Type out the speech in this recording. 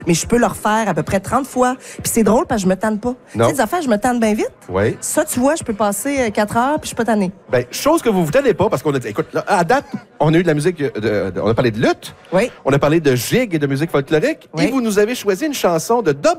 mais je peux le refaire à peu près 30 fois. Puis c'est drôle parce que je me tanne pas. Non. Tu sais, des affaires, je me tanne bien vite. Oui. Ça, tu vois, je peux passer 4 heures puis je suis pas tannée. Ben, chose que vous vous tannez pas, parce qu'on a... Écoute, là, à date, on a eu de la musique... on a parlé de lutte. Oui. On a parlé de gigue et de musique folklorique. Oui. Et vous nous avez choisi une chanson de